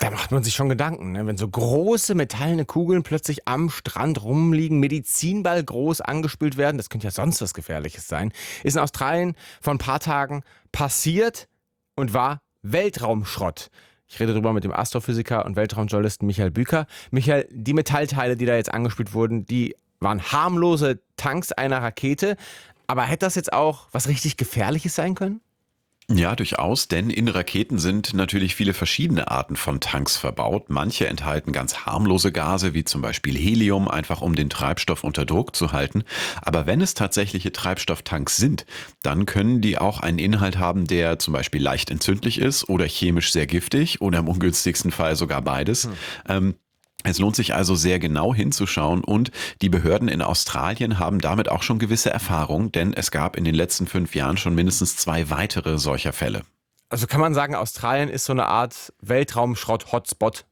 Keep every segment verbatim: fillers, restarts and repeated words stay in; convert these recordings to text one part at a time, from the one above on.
Da macht man sich schon Gedanken, ne? Wenn so große metallene Kugeln plötzlich am Strand rumliegen, Medizinball groß angespült werden, das könnte ja sonst was Gefährliches sein, ist in Australien vor ein paar Tagen passiert und war Weltraumschrott. Ich rede darüber mit dem Astrophysiker und Weltraumjournalisten Michael Büker. Michael, die Metallteile, die da jetzt angespült wurden, die waren harmlose Tanks einer Rakete. Aber hätte das jetzt auch was richtig Gefährliches sein können? Ja, durchaus, denn in Raketen sind natürlich viele verschiedene Arten von Tanks verbaut. Manche enthalten ganz harmlose Gase, wie zum Beispiel Helium, einfach um den Treibstoff unter Druck zu halten. Aber wenn es tatsächliche Treibstofftanks sind, dann können die auch einen Inhalt haben, der zum Beispiel leicht entzündlich ist oder chemisch sehr giftig oder im ungünstigsten Fall sogar beides. Hm. Ähm, Es lohnt sich also sehr genau hinzuschauen und die Behörden in Australien haben damit auch schon gewisse Erfahrung, denn es gab in den letzten fünf Jahren schon mindestens zwei weitere solcher Fälle. Also kann man sagen, Australien ist so eine Art Weltraumschrott-Hotspot?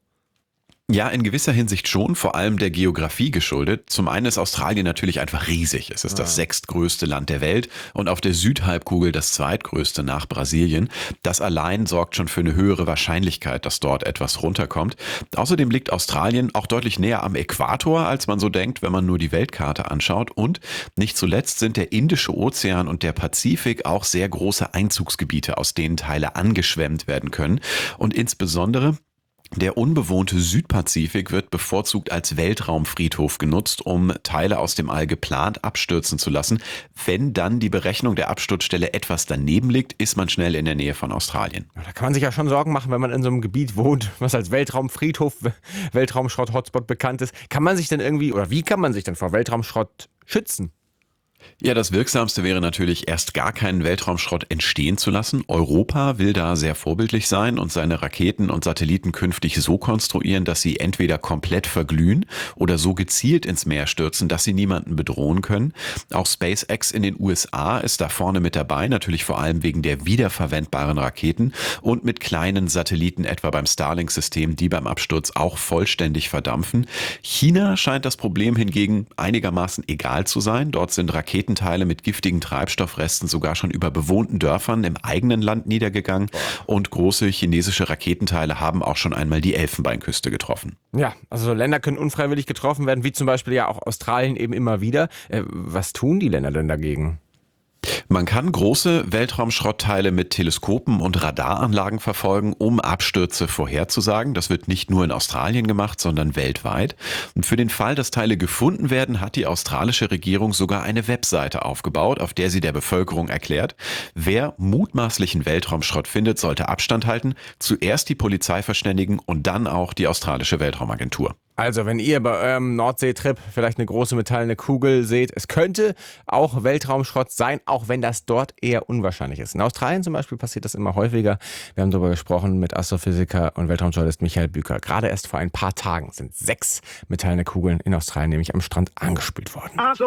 Ja, in gewisser Hinsicht schon, vor allem der Geografie geschuldet. Zum einen ist Australien natürlich einfach riesig. Es ist das sechstgrößte Land der Welt und auf der Südhalbkugel das zweitgrößte nach Brasilien. Das allein sorgt schon für eine höhere Wahrscheinlichkeit, dass dort etwas runterkommt. Außerdem liegt Australien auch deutlich näher am Äquator, als man so denkt, wenn man nur die Weltkarte anschaut. Und nicht zuletzt sind der Indische Ozean und der Pazifik auch sehr große Einzugsgebiete, aus denen Teile angeschwemmt werden können. Und insbesondere der unbewohnte Südpazifik wird bevorzugt als Weltraumfriedhof genutzt, um Teile aus dem All geplant abstürzen zu lassen. Wenn dann die Berechnung der Absturzstelle etwas daneben liegt, ist man schnell in der Nähe von Australien. Da kann man sich ja schon Sorgen machen, wenn man in so einem Gebiet wohnt, was als Weltraumfriedhof, Weltraumschrott-Hotspot bekannt ist. Kann man sich denn irgendwie, oder wie kann man sich denn vor Weltraumschrott schützen? Ja, das Wirksamste wäre natürlich, erst gar keinen Weltraumschrott entstehen zu lassen. Europa will da sehr vorbildlich sein und seine Raketen und Satelliten künftig so konstruieren, dass sie entweder komplett verglühen oder so gezielt ins Meer stürzen, dass sie niemanden bedrohen können. Auch SpaceX in den U S A ist da vorne mit dabei, natürlich vor allem wegen der wiederverwendbaren Raketen und mit kleinen Satelliten, etwa beim Starlink-System, die beim Absturz auch vollständig verdampfen. China scheint das Problem hingegen einigermaßen egal zu sein. Dort sind Raketen Raketenteile mit giftigen Treibstoffresten sogar schon über bewohnten Dörfern im eigenen Land niedergegangen und große chinesische Raketenteile haben auch schon einmal die Elfenbeinküste getroffen. Ja, also Länder können unfreiwillig getroffen werden, wie zum Beispiel ja auch Australien eben immer wieder. Äh, was tun die Länder denn dagegen? Man kann große Weltraumschrottteile mit Teleskopen und Radaranlagen verfolgen, um Abstürze vorherzusagen. Das wird nicht nur in Australien gemacht, sondern weltweit. Und für den Fall, dass Teile gefunden werden, hat die australische Regierung sogar eine Webseite aufgebaut, auf der sie der Bevölkerung erklärt, wer mutmaßlichen Weltraumschrott findet, sollte Abstand halten, zuerst die Polizei verständigen und dann auch die australische Weltraumagentur. Also, wenn ihr bei eurem Nordseetrip vielleicht eine große metallene Kugel seht, es könnte auch Weltraumschrott sein, auch wenn das dort eher unwahrscheinlich ist. In Australien zum Beispiel passiert das immer häufiger. Wir haben darüber gesprochen mit Astrophysiker und Weltraumjournalist Michael Büker. Gerade erst vor ein paar Tagen sind sechs metallene Kugeln in Australien nämlich am Strand angespült worden.